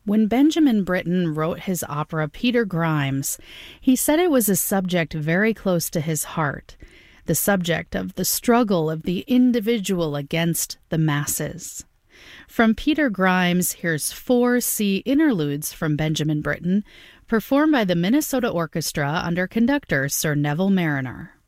When Benjamin Britten wrote his opera Peter Grimes, he said it was a subject very close to his heart, the subject of the struggle of the individual against the masses. From Peter Grimes, here's 4 C interludes from Benjamin Britten, performed by the Minnesota Orchestra under conductor Sir Neville Marriner.